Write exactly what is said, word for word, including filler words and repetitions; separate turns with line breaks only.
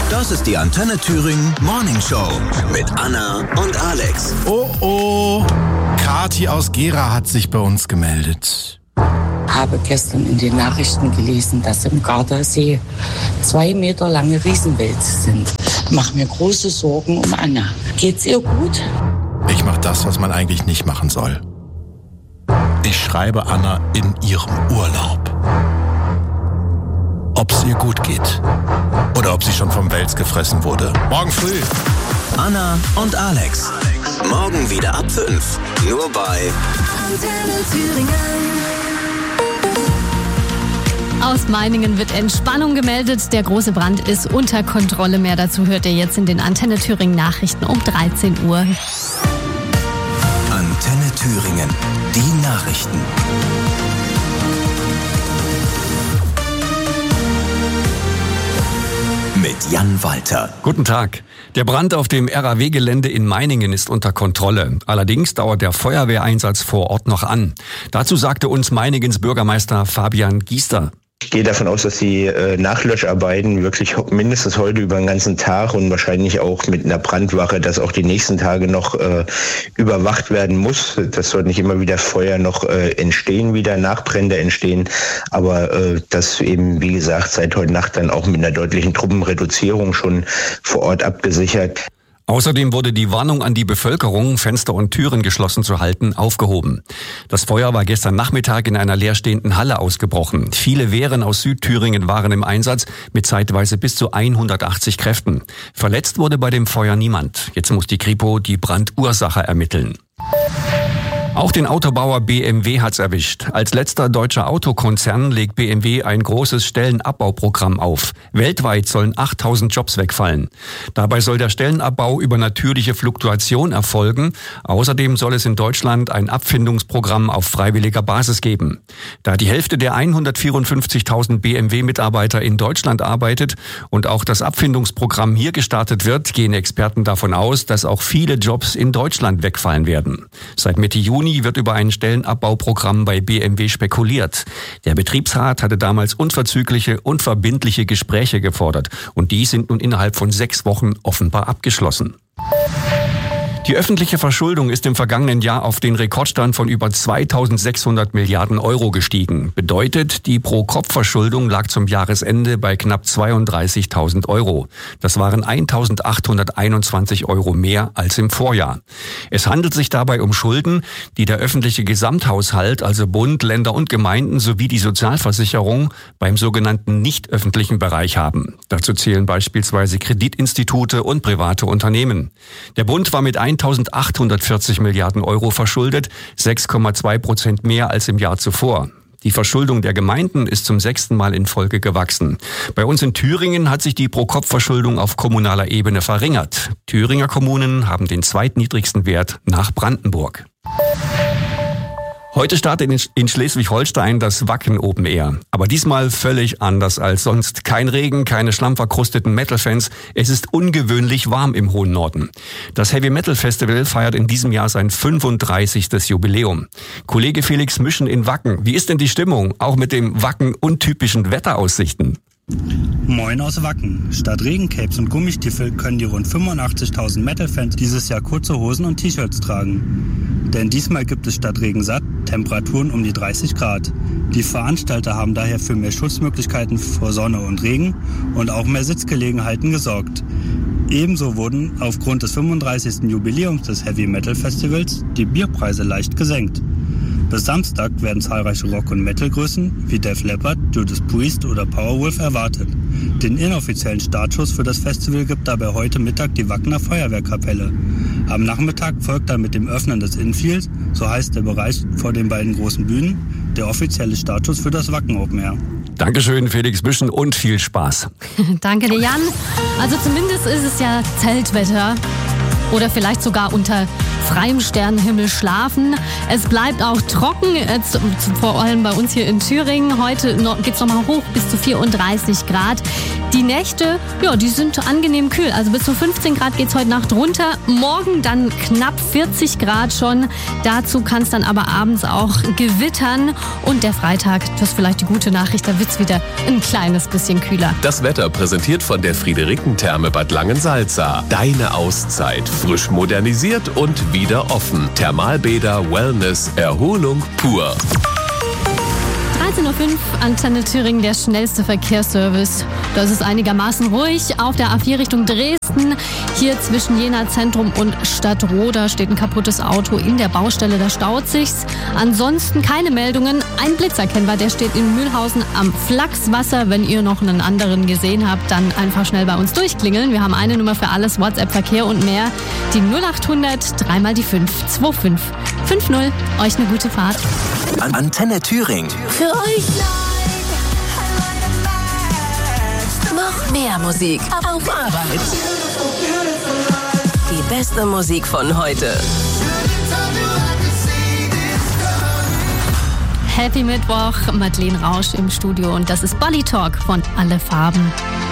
Das ist die Antenne Thüringen Morning Show mit Anna und Alex.
Oh oh, Kathi aus Gera hat sich bei uns gemeldet.
Habe gestern in den Nachrichten gelesen, dass im Gardasee zwei Meter lange Riesenwälze sind. Mach mir große Sorgen um Anna. Geht's ihr gut?
Ich mache das, was man eigentlich nicht machen soll. Ich schreibe Anna in ihrem Urlaub. Ob es ihr gut geht oder ob sie schon vom Wels gefressen wurde. Morgen früh.
Anna und Alex. Morgen wieder ab fünf. Nur bei
Antenne Thüringen.
Aus Meiningen wird Entspannung gemeldet. Der große Brand ist unter Kontrolle. Mehr dazu hört ihr jetzt in den Antenne Thüringen Nachrichten um dreizehn Uhr.
Antenne Thüringen. Die Nachrichten. Mit Jan Walter.
Guten Tag. Der Brand auf dem R A W-Gelände in Meiningen ist unter Kontrolle. Allerdings dauert der Feuerwehreinsatz vor Ort noch an. Dazu sagte uns Meiningens Bürgermeister Fabian Giester.
Ich gehe davon aus, dass die äh, Nachlöscharbeiten wirklich mindestens heute über den ganzen Tag und wahrscheinlich auch mit einer Brandwache, dass auch die nächsten Tage noch äh, überwacht werden muss. Dass dort nicht immer wieder Feuer noch äh, entstehen, wieder Nachbrände entstehen. Aber äh, das eben, wie gesagt, seit heute Nacht dann auch mit einer deutlichen Truppenreduzierung schon vor Ort abgesichert.
Außerdem wurde die Warnung an die Bevölkerung, Fenster und Türen geschlossen zu halten, aufgehoben. Das Feuer war gestern Nachmittag in einer leerstehenden Halle ausgebrochen. Viele Wehren aus Südthüringen waren im Einsatz mit zeitweise bis zu hundertachtzig Kräften. Verletzt wurde bei dem Feuer niemand. Jetzt muss die Kripo die Brandursache ermitteln. Auch den Autobauer B M W hat's erwischt. Als letzter deutscher Autokonzern legt B M W ein großes Stellenabbauprogramm auf. Weltweit sollen achttausend Jobs wegfallen. Dabei soll der Stellenabbau über natürliche Fluktuation erfolgen. Außerdem soll es in Deutschland ein Abfindungsprogramm auf freiwilliger Basis geben. Da die Hälfte der hundertvierundfünfzigtausend B M W-Mitarbeiter in Deutschland arbeitet und auch das Abfindungsprogramm hier gestartet wird, gehen Experten davon aus, dass auch viele Jobs in Deutschland wegfallen werden. Seit Mitte Juni wird über ein Stellenabbauprogramm bei B M W spekuliert. Der Betriebsrat hatte damals unverzügliche und verbindliche Gespräche gefordert. Und die sind nun innerhalb von sechs Wochen offenbar abgeschlossen. Die öffentliche Verschuldung ist im vergangenen Jahr auf den Rekordstand von über zweitausendsechshundert Milliarden Euro gestiegen. Bedeutet, die Pro-Kopf-Verschuldung lag zum Jahresende bei knapp zweiunddreißigtausend Euro. Das waren eintausendachthunderteinundzwanzig Euro mehr als im Vorjahr. Es handelt sich dabei um Schulden, die der öffentliche Gesamthaushalt, also Bund, Länder und Gemeinden sowie die Sozialversicherung beim sogenannten nicht öffentlichen Bereich haben. Dazu zählen beispielsweise Kreditinstitute und private Unternehmen. Der Bund war mit eintausendachthundertvierzig Milliarden Euro verschuldet, sechs Komma zwei Prozent mehr als im Jahr zuvor. Die Verschuldung der Gemeinden ist zum sechsten Mal in Folge gewachsen. Bei uns in Thüringen hat sich die Pro-Kopf-Verschuldung auf kommunaler Ebene verringert. Thüringer Kommunen haben den zweitniedrigsten Wert nach Brandenburg. Heute startet in Schleswig-Holstein das Wacken Open Air. Aber diesmal völlig anders als sonst. Kein Regen, keine schlammverkrusteten Metal-Fans. Es ist ungewöhnlich warm im hohen Norden. Das Heavy Metal Festival feiert in diesem Jahr sein fünfunddreißigstes Jubiläum. Kollege Felix Mischen in Wacken. Wie ist denn die Stimmung? Auch mit dem Wacken untypischen Wetteraussichten.
Moin aus Wacken. Statt Regencapes und Gummistiefel können die rund fünfundachtzigtausend Metal-Fans dieses Jahr kurze Hosen und T-Shirts tragen. Denn diesmal gibt es statt Regen satt Temperaturen um die dreißig Grad. Die Veranstalter haben daher für mehr Schutzmöglichkeiten vor Sonne und Regen und auch mehr Sitzgelegenheiten gesorgt. Ebenso wurden aufgrund des fünfunddreißigsten Jubiläums des Heavy Metal Festivals die Bierpreise leicht gesenkt. Bis Samstag werden zahlreiche Rock- und Metal-Größen wie Def Leppard, Judas Priest oder Powerwolf erwartet. Den inoffiziellen Startschuss für das Festival gibt dabei heute Mittag die Wackener Feuerwehrkapelle. Am Nachmittag folgt dann mit dem Öffnen des Infields, so heißt der Bereich vor den beiden großen Bühnen, der offizielle Startschuss für das Wacken Open Air.
Dankeschön, Felix Mischen, und viel Spaß.
Danke dir, Jan. Also zumindest ist es ja Zeltwetter. Oder vielleicht sogar unter freiem Sternenhimmel schlafen. Es bleibt auch trocken, jetzt, vor allem bei uns hier in Thüringen. Heute geht es nochmal hoch bis zu vierunddreißig Grad. Die Nächte, ja, die sind angenehm kühl. Also bis zu fünfzehn Grad geht's heute Nacht runter. Morgen dann knapp vierzig Grad schon. Dazu kann es dann aber abends auch gewittern. Und der Freitag, das ist vielleicht die gute Nachricht, da wird's wieder ein kleines bisschen kühler.
Das Wetter präsentiert von der Friederikentherme Bad Langensalza. Deine Auszeit, frisch modernisiert und wieder offen. Thermalbäder, Wellness, Erholung pur.
dreizehn Uhr fünf, Antenne Thüringen, der schnellste Verkehrsservice. Da ist es einigermaßen ruhig. Auf der A vier Richtung Dresden, hier zwischen Jena Zentrum und Stadtroda steht ein kaputtes Auto in der Baustelle, da staut sich's. Ansonsten keine Meldungen. Ein Blitz erkennbar, der steht in Mühlhausen am Flachswasser. Wenn ihr noch einen anderen gesehen habt, dann einfach schnell bei uns durchklingeln. Wir haben eine Nummer für alles, WhatsApp, Verkehr und mehr. Die null acht hundert, dreimal die fünf, zwei fünf fünf null. Euch eine gute Fahrt.
Antenne Thüringen.
Für euch noch mehr Musik auf Arbeit. Die beste Musik von heute.
Happy Mittwoch, Madeleine Rausch im Studio und das ist Bolly Talk von Alle Farben.